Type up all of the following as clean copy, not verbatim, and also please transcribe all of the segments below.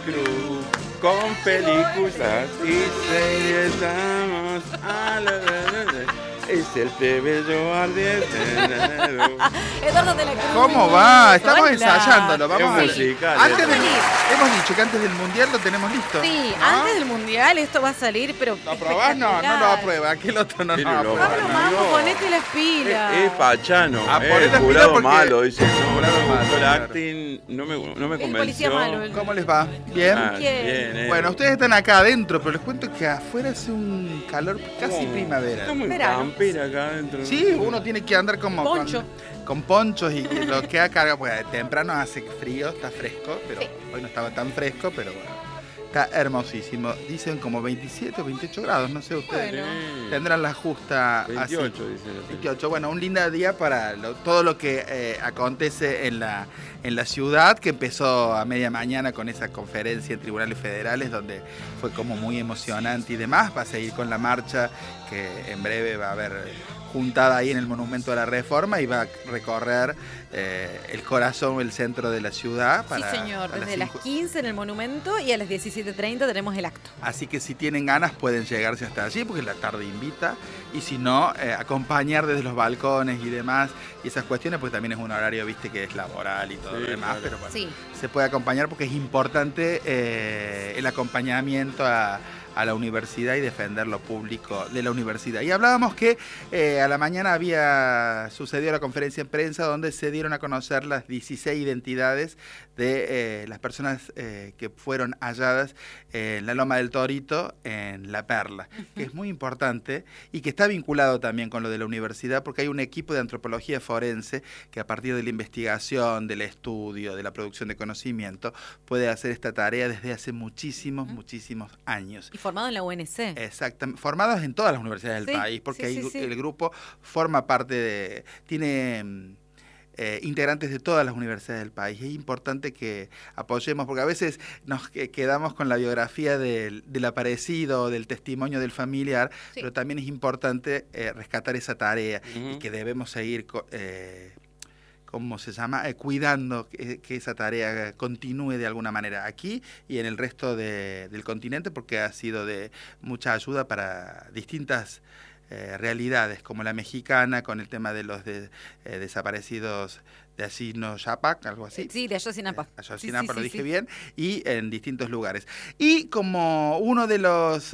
Cruz, con películas y series estamos a la... Es el plebeyo ardiente. Eduardo de la Cruz. ¿Cómo va? Estamos Hola. ensayándolo. Vamos a ver. musical. Hemos dicho que antes del mundial lo tenemos listo. Sí, ¿no? antes del mundial esto va a salir, pero. ¿Lo aprobás? No, no lo aprueba. Aquí el otro no Pero lo lo aprueba. Vamos, No. vamos, ponete las pilas. Es Pachano, ponete las pilas jurado porque- malo, dice. No, Jurado malo, el claro. acting no me El convenció. policía malo. ¿Cómo les va? ¿Bien? Ah, Bien. bien, Bueno, ustedes están acá adentro, pero les cuento que afuera hace un calor casi primavera. Estamos en Verano. campera acá adentro. Sí, uno tiene que andar como Poncho. con ponchos y lo que ha cargado, porque temprano hace frío, está fresco, pero Sí. hoy no estaba tan fresco, pero bueno, está hermosísimo. Dicen como 27 o 28 grados, no sé ustedes. Bueno. Tendrán la justa 28, así. dice la 28, bueno, un lindo día para todo lo que acontece en la ciudad, que empezó a media mañana con esa conferencia en tribunales federales, donde fue como muy emocionante y demás. Va a seguir con la marcha, que en breve va a haber juntada ahí en el Monumento a la Reforma y va a recorrer el corazón, el centro de la ciudad. Sí, señor. Desde las 15 en el Monumento y a las 17:30 tenemos el acto. Así que si tienen ganas pueden llegarse hasta allí, porque la tarde invita, y si no, acompañar desde los balcones y demás, y esas cuestiones, porque también es un horario, viste, que es laboral y todo Sí, lo demás, claro. pero bueno, Sí. se puede acompañar porque es importante el acompañamiento a la universidad y defender lo público de la universidad. Y hablábamos que a la mañana había sucedido la conferencia en prensa donde se dieron a conocer las 16 identidades de las personas que fueron halladas en la Loma del Torito, en La Perla, que es muy importante y que está vinculado también con lo de la universidad, porque hay un equipo de antropología forense que a partir de la investigación, del estudio, de la producción de conocimiento, puede hacer esta tarea desde hace muchísimos años. Y formado en la UNC. Exactamente, formados en todas las universidades del Sí, país, porque sí, sí, sí. el grupo forma parte de, tiene integrantes de todas las universidades del país. Es importante que apoyemos, porque a veces nos quedamos con la biografía del aparecido, del testimonio del familiar, Sí. pero también es importante rescatar esa tarea Ujú. y que debemos seguir ¿cómo se llama? Cuidando que esa tarea continúe de alguna manera aquí y en el resto del continente, porque ha sido de mucha ayuda para distintas realidades, como la mexicana, con el tema de los desaparecidos de Ayotzinapa, algo así. Sí, de Ayotzinapa. Ayotzinapa, Sí, lo sí, dije sí. bien, y en distintos lugares. Y como uno de los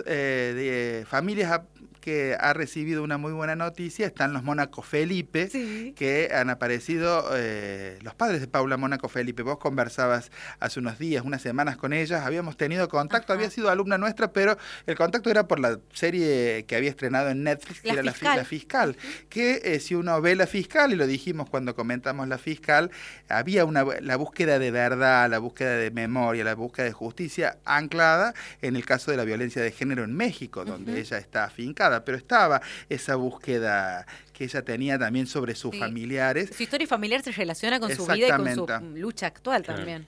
de familias que ha recibido una muy buena noticia, están los Mónaco Felipe, Sí. que han aparecido los padres de Paula Mónaco Felipe. Vos conversabas hace unos días, unas semanas con ellas, habíamos tenido contacto, Ajá. había sido alumna nuestra, pero el contacto era por la serie que había estrenado en Netflix, que La era Fiscal. La Fiscal, que si uno ve La Fiscal, y lo dijimos cuando comentamos La Fiscal, había la búsqueda de verdad, la búsqueda de memoria, la búsqueda de justicia anclada en el caso de la violencia de género en México, donde ella está afincada, pero estaba esa búsqueda que ella tenía también sobre sus Sí. familiares. Su historia familiar se relaciona con su vida y con su Exactamente. lucha actual Claro. también.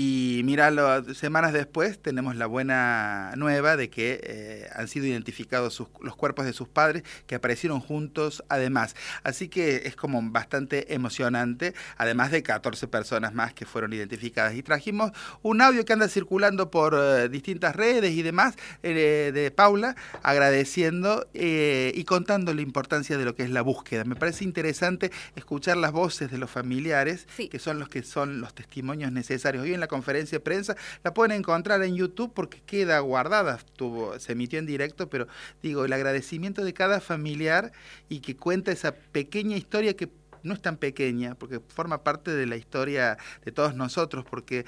Y míralo, semanas después tenemos la buena nueva de que han sido identificados los cuerpos de sus padres que aparecieron juntos además. Así que es como bastante emocionante, además de 14 personas más que fueron identificadas. Y trajimos un audio que anda circulando por distintas redes y demás de Paula, agradeciendo y contando la importancia de lo que es la búsqueda. Me parece interesante escuchar las voces de los familiares, Sí. que son los testimonios necesarios. Hoy en la conferencia de prensa la pueden encontrar en YouTube porque queda guardada, se emitió en directo, pero digo, el agradecimiento de cada familiar y que cuenta esa pequeña historia que no es tan pequeña, porque forma parte de la historia de todos nosotros, porque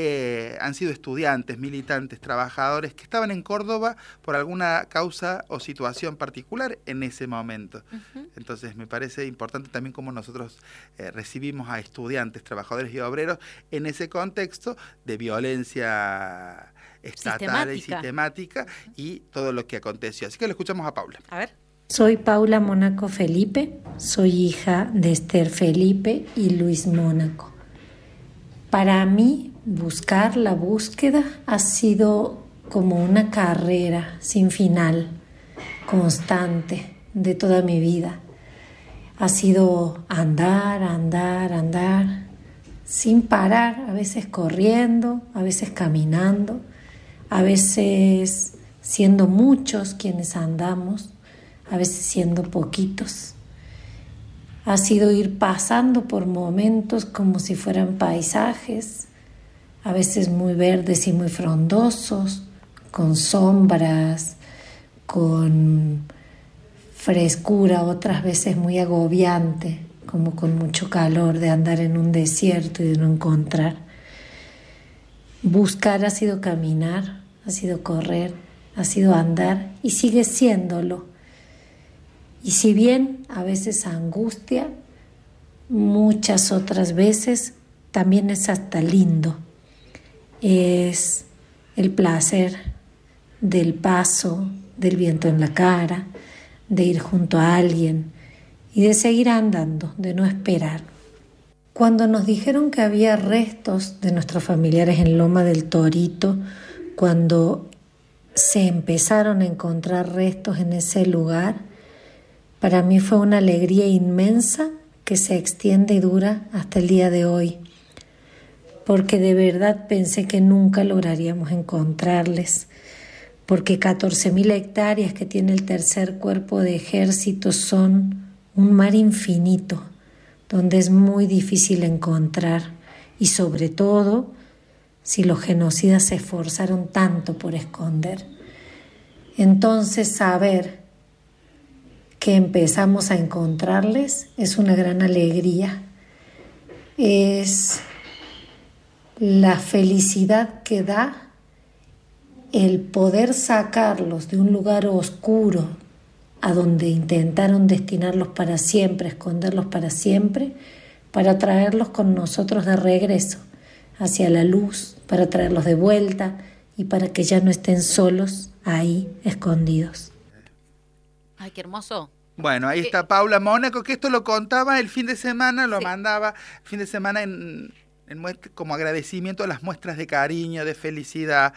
han sido estudiantes, militantes, trabajadores que estaban en Córdoba por alguna causa o situación particular en ese momento. Ujú. Entonces me parece importante también cómo nosotros recibimos a estudiantes, trabajadores y obreros en ese contexto de violencia estatal y sistemática y todo lo que aconteció. Así que lo escuchamos a Paula. A ver. Soy Paula Mónaco Felipe, soy hija de Esther Felipe y Luis Mónaco. Para mí, buscar la búsqueda ha sido como una carrera sin final, constante de toda mi vida. Ha sido andar, sin parar, a veces corriendo, a veces caminando, a veces siendo muchos quienes andamos, a veces siendo poquitos. Ha sido ir pasando por momentos como si fueran paisajes, a veces muy verdes y muy frondosos, con sombras, con frescura, otras veces muy agobiante, como con mucho calor de andar en un desierto y de no encontrar. Buscar ha sido caminar, ha sido correr, ha sido andar y sigue siéndolo. Y si bien a veces angustia, muchas otras veces también es hasta lindo. Es el placer del paso, del viento en la cara, de ir junto a alguien y de seguir andando, de no esperar. Cuando nos dijeron que había restos de nuestros familiares en Loma del Torito, cuando se empezaron a encontrar restos en ese lugar, para mí fue una alegría inmensa que se extiende y dura hasta el día de hoy, porque de verdad pensé que nunca lograríamos encontrarles, porque 14.000 hectáreas que tiene el tercer cuerpo de ejército son un mar infinito, donde es muy difícil encontrar, y sobre todo si los genocidas se esforzaron tanto por esconder. Entonces saber que empezamos a encontrarles es una gran alegría, es la felicidad que da el poder sacarlos de un lugar oscuro a donde intentaron destinarlos para siempre, esconderlos para siempre, para traerlos con nosotros de regreso hacia la luz, para traerlos de vuelta y para que ya no estén solos ahí escondidos. Ay, qué hermoso. Bueno, ahí está Paula Mónaco, que esto lo contaba el fin de semana, lo Sí. mandaba el fin de semana como agradecimiento a las muestras de cariño, de felicidad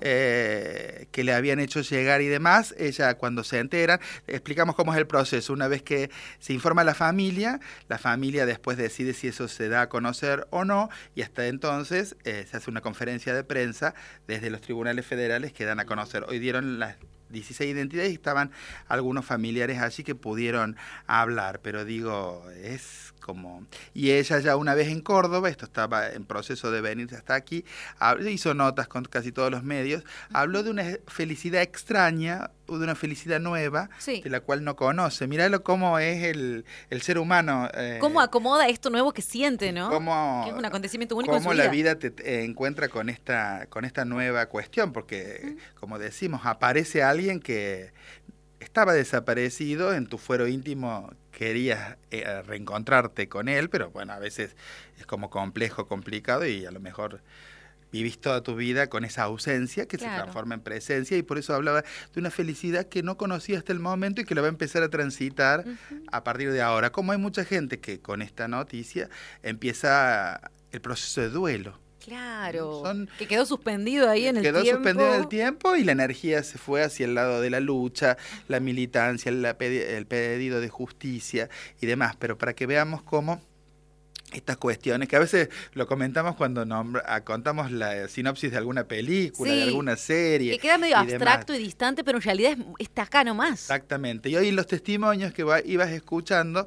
que le habían hecho llegar y demás. Ella, cuando se enteran, explicamos cómo es el proceso. Una vez que se informa a la familia después decide si eso se da a conocer o no, y hasta entonces se hace una conferencia de prensa desde los tribunales federales que dan a conocer. Hoy dieron las 16 identidades y estaban algunos familiares allí que pudieron hablar, pero digo, es como... Y ella ya una vez en Córdoba, esto estaba en proceso de venirse hasta aquí, hizo notas con casi todos los medios, habló de una felicidad extraña, de una felicidad nueva, Sí. de la cual no conoce. Miralo cómo es el ser humano. ¿Cómo acomoda esto nuevo que siente, no? Cómo, Que es un acontecimiento único en su cómo vida. la vida te encuentra con esta nueva cuestión, porque, como decimos, aparece alguien que estaba desaparecido, en tu fuero íntimo querías reencontrarte con él, pero bueno, a veces es como complejo, complicado, y a lo mejor vivís toda tu vida con esa ausencia que Claro. se transforma en presencia, y por eso hablaba de una felicidad que no conocía hasta el momento y que la va a empezar a transitar a partir de ahora. Como hay mucha gente que con esta noticia empieza el proceso de duelo. Claro. Son- que quedó suspendido ahí en el tiempo. Quedó suspendido en el tiempo y la energía se fue hacia el lado de la lucha, la militancia, el pedido de justicia y demás. Pero para que veamos cómo estas cuestiones, que a veces lo comentamos cuando contamos la sinopsis de alguna película, Sí, de alguna serie. Que queda medio y demás. abstracto y distante, pero en realidad está acá nomás. Exactamente. Y hoy los testimonios que ibas escuchando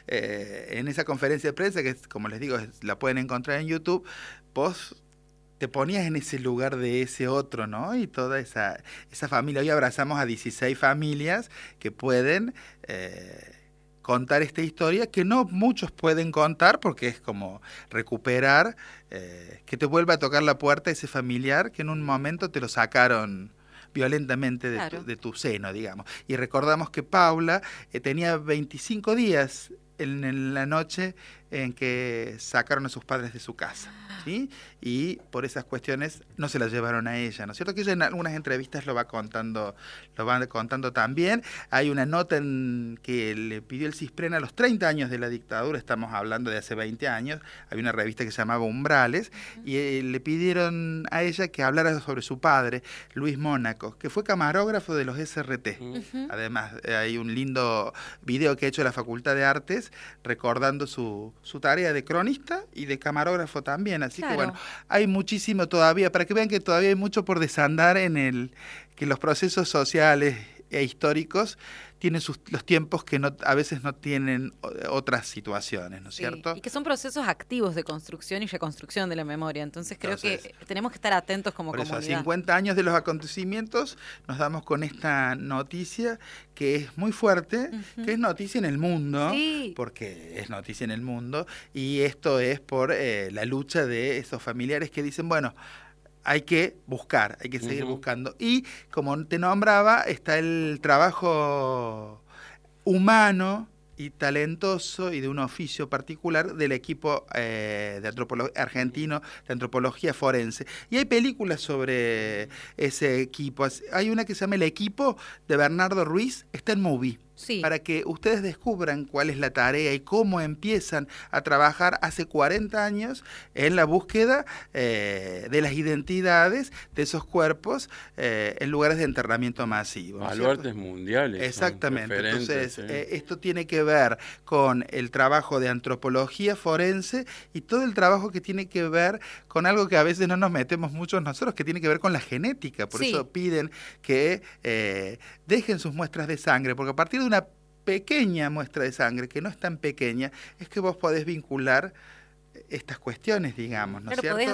en esa conferencia de prensa, que como les digo, la pueden encontrar en YouTube, vos te ponías en ese lugar de ese otro, ¿no? Y toda esa familia. Hoy abrazamos a 16 familias que pueden contar esta historia, que no muchos pueden contar, porque es como recuperar, que te vuelva a tocar la puerta ese familiar que en un momento te lo sacaron violentamente Claro. de tu seno, digamos. Y recordamos que Paula tenía 25 días en la noche en que sacaron a sus padres de su casa, ¿sí? Y por esas cuestiones no se la llevaron a ella, ¿no es cierto? Que ella en algunas entrevistas lo va contando también. Hay una nota en que le pidió el CISPREN a los 30 años de la dictadura, estamos hablando de hace 20 años, había una revista que se llamaba Umbrales, y le pidieron a ella que hablara sobre su padre, Luis Mónaco, que fue camarógrafo de los SRT. Además, hay un lindo video que ha hecho la Facultad de Artes recordando su su tarea de cronista y de camarógrafo también. Así Claro. que bueno, hay muchísimo todavía, para que vean que todavía hay mucho por desandar que los procesos sociales e históricos tienen los tiempos que a veces no tienen otras situaciones, ¿no es Sí, cierto? y que son procesos activos de construcción y reconstrucción de la memoria. Entonces creo que tenemos que estar atentos como Por eso, a comunidad. 50 años de los acontecimientos, nos damos con esta noticia que es muy fuerte, que es noticia en el mundo, Sí. porque es noticia en el mundo, y esto es por la lucha de esos familiares que dicen, bueno, hay que buscar, hay que seguir buscando. Y como te nombraba, está el trabajo humano y talentoso y de un oficio particular del equipo argentino de antropología forense. Y hay películas sobre ese equipo. Hay una que se llama El Equipo, de Bernardo Ruiz, está en Movie. Sí. Para que ustedes descubran cuál es la tarea y cómo empiezan a trabajar hace 40 años en la búsqueda de las identidades de esos cuerpos en lugares de enterramiento masivo, ¿no es cierto? Baluartes mundiales. Exactamente. Entonces, Esto tiene que ver con el trabajo de antropología forense y todo el trabajo que tiene que ver con algo que a veces no nos metemos muchos nosotros, que tiene que ver con la genética. Por Sí. eso piden que dejen sus muestras de sangre, porque a partir de una pequeña muestra de sangre, que no es tan pequeña, es que vos podés vincular estas cuestiones, digamos, ¿no es Claro, cierto?